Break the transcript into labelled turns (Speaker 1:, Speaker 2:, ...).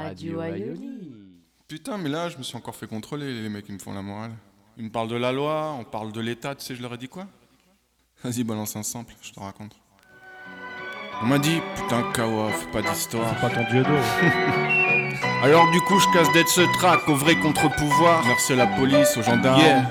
Speaker 1: Radio Aioli.
Speaker 2: Putain, mais là, je me suis encore fait contrôler, les mecs, ils me font la morale. Ils me parlent de la loi, on parle de l'État, tu sais, je leur ai dit quoi? Vas-y, balance un sample, je te raconte. On m'a dit, putain, Kawa, fais pas d'histoire.
Speaker 3: C'est pas ton dieu d'eau.
Speaker 2: Alors du coup, je casse d'être ce track au vrai contre-pouvoir. Merci à la police, aux gendarmes. Yeah.